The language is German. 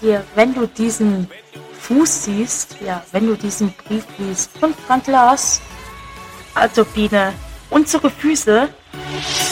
dir, wenn du diesen Fuß siehst, ja, wenn du diesen Brief liest von Frank Lars, also Biene, unsere Füße